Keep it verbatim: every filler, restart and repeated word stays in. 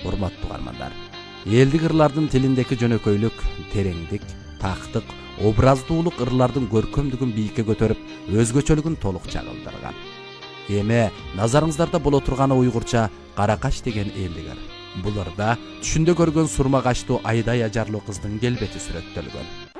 Урматтуу угармандар, элдик ырлардын тилиндеки жөнөкөйлүк, тереңдик, тактык, образдуулук ырлардын көркөмдүгүн бийикке көтөрүп, өзгөчөлүгүн толук чагылдырган. Эми назарыңыздарда боло турганы уйгурча Каракаш деген элдик ыр. Бул ырда түшүндө көргөн сурма качтуу айдай ажарлуу кыздын келбети сүрөттөлгөн.